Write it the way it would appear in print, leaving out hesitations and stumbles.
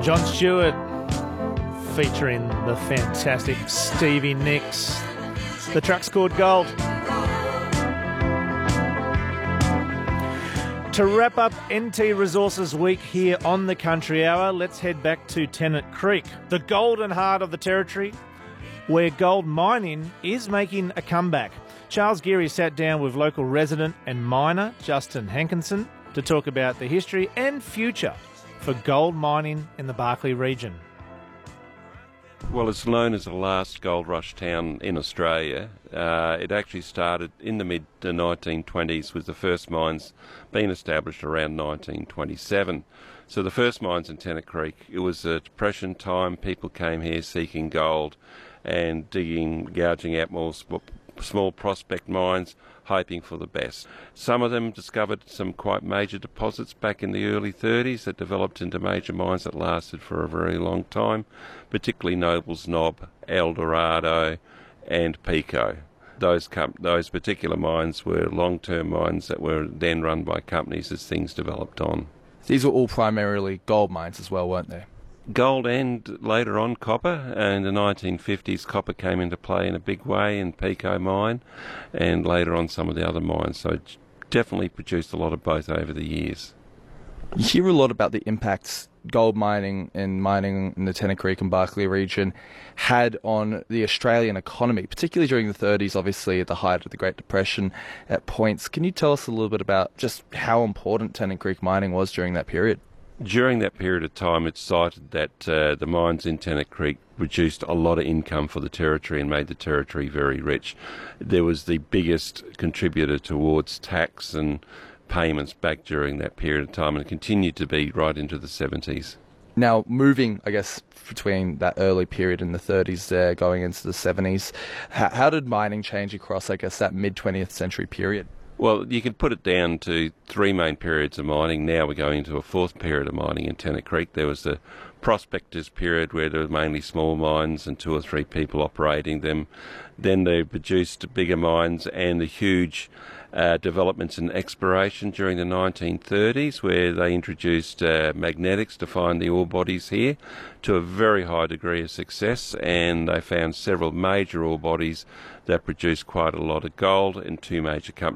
John Stewart featuring the fantastic Stevie Nicks. The track's called Gold. To wrap up NT Resources Week here on the Country Hour, let's head back to Tennant Creek, the golden heart of the territory, where gold mining is making a comeback. Charles Geary sat down with local resident and miner Justin Hankinson to talk about the history and future for gold mining in the Barkly region. Well, it's known as the last gold rush town in Australia. It actually started in the mid-1920s with the first mines being established around 1927. So the first mines in Tennant Creek, it was a depression time. People came here seeking gold and digging, gouging out more small prospect mines, hoping for the best. Some of them discovered some quite major deposits back in the early 30s that developed into major mines that lasted for a very long time, particularly Noble's Knob, El Dorado and Pico. Those particular mines were long-term mines that were then run by companies as things developed on. These were all primarily gold mines as well, weren't they? Gold and later on copper. In the 1950s, copper came into play in a big way in Pico mine and later on some of the other mines. So it definitely produced a lot of both over the years. You hear a lot about the impacts gold mining and mining in the Tennant Creek and Barkly region had on the Australian economy, particularly during the 30s, obviously at the height of the Great Depression at points. Can you tell us a little bit about just how important Tennant Creek mining was during that period? During that period of time, it's cited that the mines in Tennant Creek produced a lot of income for the territory and made the territory very rich. There was the biggest contributor towards tax and payments back during that period of time, and it continued to be right into the 70s. Now, moving, I guess, between that early period in the 30s there, going into the 70s, how did mining change across, I guess, that mid-20th century period? Well, you can put it down to three main periods of mining. Now we're going into a fourth period of mining in Tennant Creek. There was the prospectors period where there were mainly small mines and two or three people operating them. Then they produced bigger mines and the huge developments in exploration during the 1930s, where they introduced magnetics to find the ore bodies here to a very high degree of success, and they found several major ore bodies that produced quite a lot of gold, and two major companies